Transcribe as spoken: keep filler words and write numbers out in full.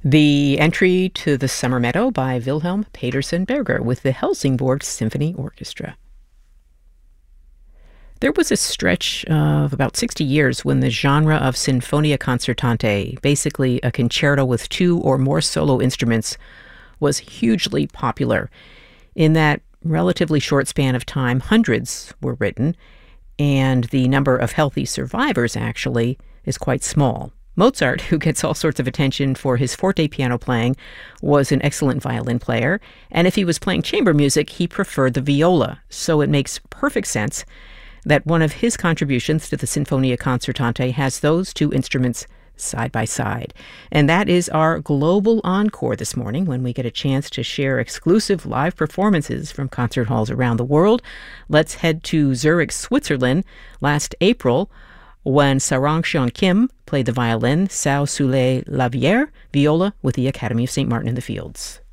The entry to the Summer Meadow by Wilhelm Petersen Berger with the Helsingborg Symphony Orchestra. There was a stretch of about sixty years when the genre of sinfonia concertante, basically a concerto with two or more solo instruments, was hugely popular. In that relatively short span of time, hundreds were written, and the number of healthy survivors actually is quite small. Mozart, who gets all sorts of attention for his forte piano playing, was an excellent violin player, and if he was playing chamber music, he preferred the viola, so it makes perfect sense that one of his contributions to the Sinfonia Concertante has those two instruments side by side. And that is our global encore this morning, when we get a chance to share exclusive live performances from concert halls around the world. Let's head to Zurich, Switzerland, last April, when Sarang-Cheon Kim played the violin, Sao Soleil Laviere, viola with the Academy of Saint Martin in the Fields.